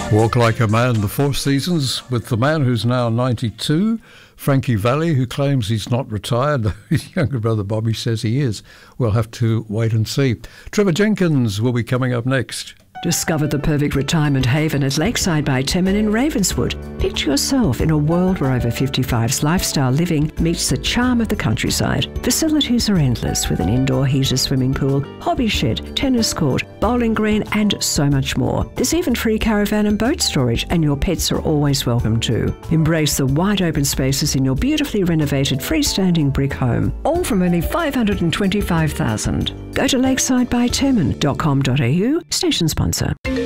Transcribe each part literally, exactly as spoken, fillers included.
Walk Like a Man, the Four Seasons, with the man who's now ninety-two, Frankie Valli, who claims he's not retired, though his younger brother Bobby says he is. We'll have to wait and see. Trevor Jenkins will be coming up next. Discover the perfect retirement haven at Lakeside by Timon in Ravenswood. Picture yourself in a world where over fifty-five's lifestyle living meets the charm of the countryside. Facilities are endless with an indoor heated swimming pool, hobby shed, tennis court, bowling green and so much more. There's even free caravan and boat storage, and your pets are always welcome too. Embrace the wide open spaces in your beautifully renovated freestanding brick home. All from only five hundred twenty-five thousand dollars. Go to lakeside by timon dot com dot a u, station sponsor.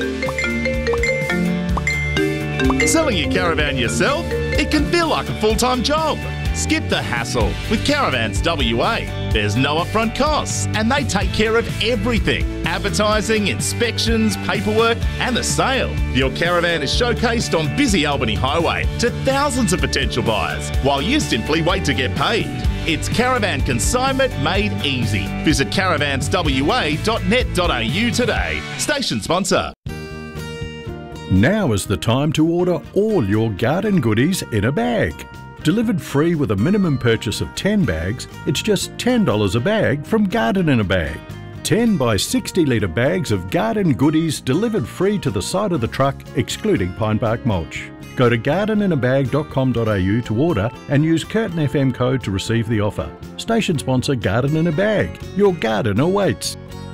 Selling your caravan yourself? It can feel like a full-time job. Skip the hassle with Caravans W A. There's no upfront costs and they take care of everything. Advertising, inspections, paperwork and the sale. Your caravan is showcased on busy Albany Highway to thousands of potential buyers while you simply wait to get paid. It's caravan consignment made easy. Visit caravans w a dot net dot a u today. Station sponsor. Now is the time to order all your garden goodies in a bag. Delivered free with a minimum purchase of ten bags, it's just ten dollars a bag from Garden in a Bag. ten by sixty litre bags of garden goodies delivered free to the side of the truck, excluding pine bark mulch. Go to garden in a bag dot com dot a u to order and use Curtin F M code to receive the offer. Station sponsor Garden in a Bag. Your garden awaits.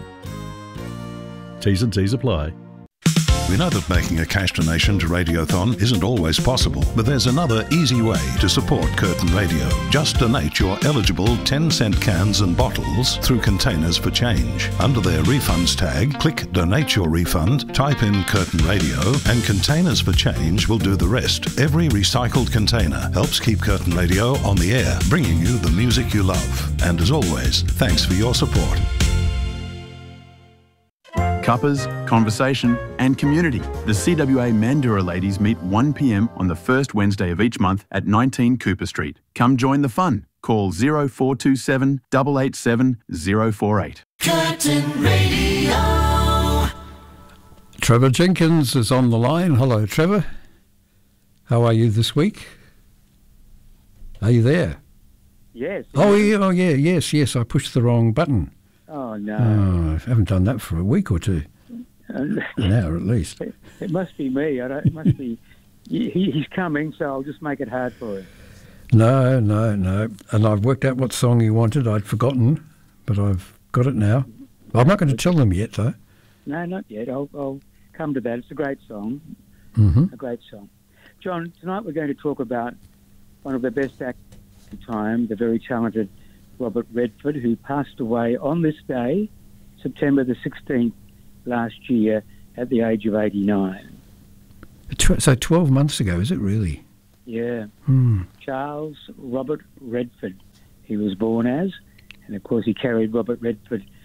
T's and C's apply. We know that making a cash donation to Radiothon isn't always possible, but there's another easy way to support Curtin Radio. Just donate your eligible ten cent cans and bottles through Containers for Change. Under their refunds tag, click Donate Your Refund, type in Curtin Radio, and Containers for Change will do the rest. Every recycled container helps keep Curtin Radio on the air, bringing you the music you love. And as always, thanks for your support. Cuppers, conversation and community. The C W A Mandurah ladies meet one p m on the first Wednesday of each month at nineteen Cooper Street. Come join the fun. Call zero four two seven, eight eight seven, zero four eight. Curtin Radio. Trevor Jenkins is on the line. Hello, Trevor. How are you this week? Are you there? Yes. Oh, yeah, oh, yeah, yes, yes. I pushed the wrong button. Oh, no. Oh, I haven't done that for a week or two. Uh, An hour at least. It, it must be me. I don't, it must be. He, he's coming, so I'll just make it hard for him. No, no, no. And I've worked out what song he wanted. I'd forgotten, but I've got it now. I'm not going to tell them yet, though. No, not yet. I'll, I'll come to that. It's a great song. Mm-hmm. A great song. John, tonight we're going to talk about one of the best actors of the time, the very talented Robert Redford, who passed away on this day, September the sixteenth, last year, at the age of eighty-nine. So twelve months ago, is it really? Yeah. Hmm. Charles Robert Redford, he was born as, and of course he carried Robert Redford